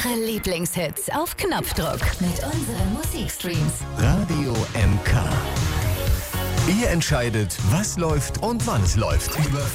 Eure Lieblingshits auf Knopfdruck mit unseren Musikstreams. Radio MK. Ihr entscheidet, was läuft und wann es läuft. Über